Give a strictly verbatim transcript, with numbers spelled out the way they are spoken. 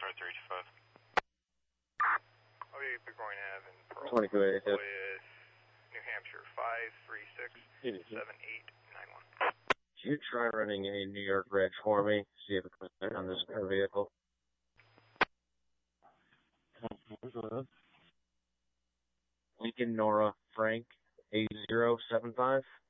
Nora three two five. I'll be Burgoyne Ave in Pearl. twenty-two eighty-two. With New Hampshire five three six seven eight nine one. Can you try running a New York Reg for me? See if it comes back on this car vehicle. Lincoln Nora Frank eight zero seven five.